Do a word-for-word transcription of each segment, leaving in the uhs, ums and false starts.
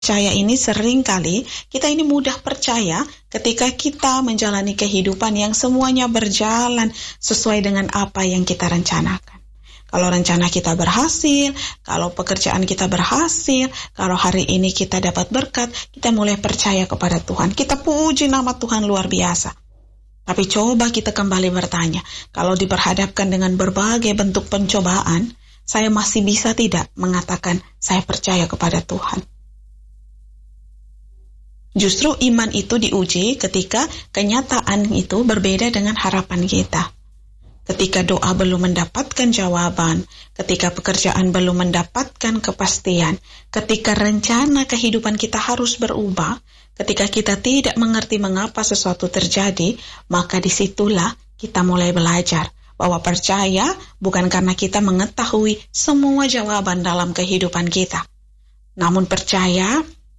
percaya ini sering kali kita ini mudah percaya ketika kita menjalani kehidupan yang semuanya berjalan sesuai dengan apa yang kita rencanakan. Kalau rencana kita berhasil, kalau pekerjaan kita berhasil, kalau hari ini kita dapat berkat, kita mulai percaya kepada Tuhan. Kita puji nama Tuhan luar biasa. Tapi coba kita kembali bertanya, kalau diperhadapkan dengan berbagai bentuk pencobaan, saya masih bisa tidak mengatakan saya percaya kepada Tuhan? Justru iman itu diuji ketika kenyataan itu berbeda dengan harapan kita. Ketika doa belum mendapatkan jawaban, ketika pekerjaan belum mendapatkan kepastian, ketika rencana kehidupan kita harus berubah, ketika kita tidak mengerti mengapa sesuatu terjadi, maka disitulah kita mulai belajar bahwa percaya bukan karena kita mengetahui semua jawaban dalam kehidupan kita. Namun percaya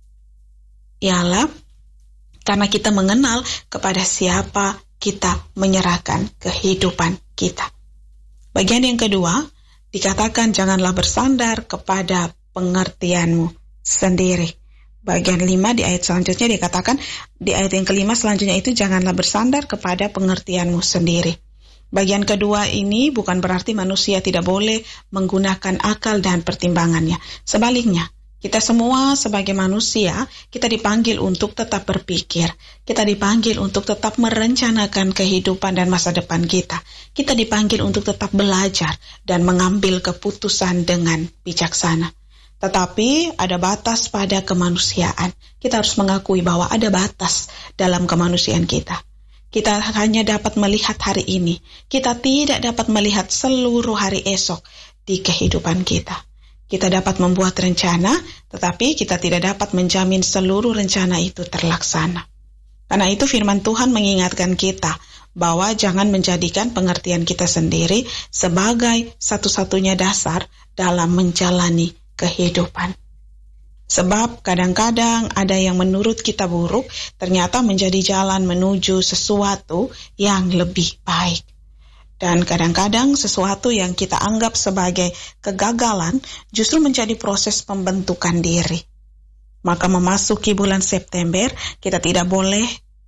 ialah karena kita mengenal kepada siapa kita menyerahkan kehidupan kita. Bagian yang kedua, dikatakan janganlah bersandar kepada pengertianmu sendiri. Bagian lima di ayat selanjutnya dikatakan, di ayat yang kelima selanjutnya itu janganlah bersandar kepada pengertianmu sendiri. Bagian kedua ini bukan berarti manusia tidak boleh menggunakan akal dan pertimbangannya. Sebaliknya, kita semua sebagai manusia, kita dipanggil untuk tetap berpikir. Kita dipanggil untuk tetap merencanakan kehidupan dan masa depan kita. Kita dipanggil untuk tetap belajar dan mengambil keputusan dengan bijaksana. Tetapi ada batas pada kemanusiaan. Kita harus mengakui bahwa ada batas dalam kemanusiaan kita. Kita hanya dapat melihat hari ini. Kita tidak dapat melihat seluruh hari esok di kehidupan kita. Kita dapat membuat rencana, tetapi kita tidak dapat menjamin seluruh rencana itu terlaksana. Karena itu firman Tuhan mengingatkan kita bahwa jangan menjadikan pengertian kita sendiri sebagai satu-satunya dasar dalam menjalani kehidupan. Sebab kadang-kadang ada yang menurut kita buruk, ternyata menjadi jalan menuju sesuatu yang lebih baik. Dan kadang-kadang sesuatu yang kita anggap sebagai kegagalan justru menjadi proses pembentukan diri. Maka memasuki bulan September, kita tidak boleh,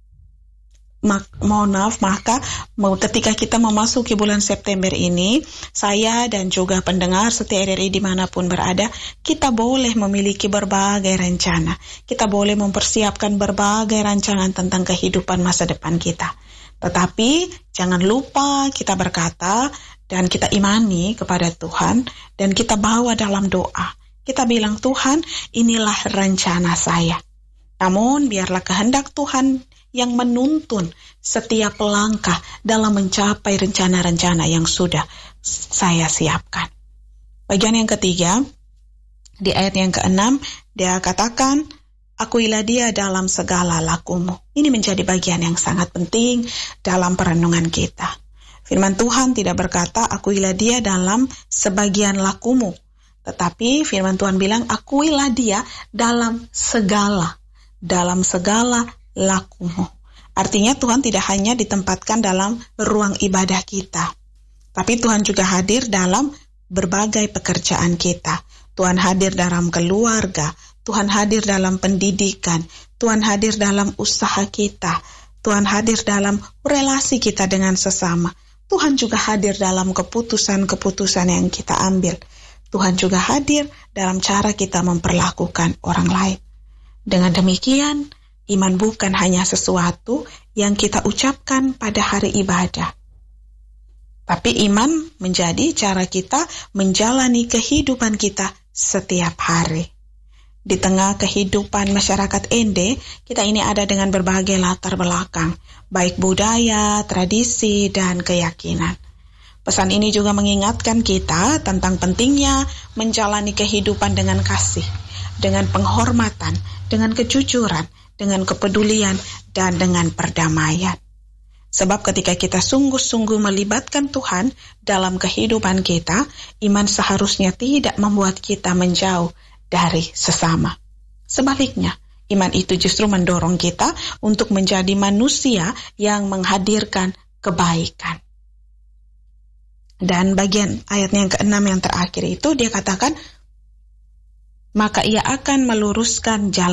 mak, mohon maaf, maka ketika kita memasuki bulan September ini, saya dan juga pendengar setia R R I dimanapun berada, kita boleh memiliki berbagai rencana. Kita boleh mempersiapkan berbagai rancangan tentang kehidupan masa depan kita. Tetapi jangan lupa kita berkata dan kita imani kepada Tuhan dan kita bawa dalam doa. Kita bilang, Tuhan, inilah rencana saya. Namun biarlah kehendak Tuhan yang menuntun setiap langkah dalam mencapai rencana-rencana yang sudah saya siapkan. Bagian yang ketiga, di ayat yang keenam, dia katakan, akuilah dia dalam segala lakumu. Ini menjadi bagian yang sangat penting dalam perenungan kita. Firman Tuhan tidak berkata, akuilah dia dalam sebagian lakumu. Tetapi firman Tuhan bilang, akuilah dia dalam segala, dalam segala lakumu. Artinya Tuhan tidak hanya ditempatkan dalam ruang ibadah kita. Tapi Tuhan juga hadir dalam berbagai pekerjaan kita. Tuhan hadir dalam keluarga, Tuhan hadir dalam pendidikan, Tuhan hadir dalam usaha kita, Tuhan hadir dalam relasi kita dengan sesama. Tuhan juga hadir dalam keputusan-keputusan yang kita ambil. Tuhan juga hadir dalam cara kita memperlakukan orang lain. Dengan demikian, iman bukan hanya sesuatu yang kita ucapkan pada hari ibadah. Tapi iman menjadi cara kita menjalani kehidupan kita setiap hari. Di tengah kehidupan masyarakat Ende, kita ini ada dengan berbagai latar belakang, baik budaya, tradisi, dan keyakinan. Pesan ini juga mengingatkan kita tentang pentingnya menjalani kehidupan dengan kasih, dengan penghormatan, dengan kejujuran, dengan kepedulian, dan dengan perdamaian. Sebab ketika kita sungguh-sungguh melibatkan Tuhan dalam kehidupan kita, iman seharusnya tidak membuat kita menjauh dari sesama. Sebaliknya, iman itu justru mendorong kita untuk menjadi manusia yang menghadirkan kebaikan. Dan bagian ayatnya yang keenam yang terakhir itu dia katakan, maka Ia akan meluruskan jalan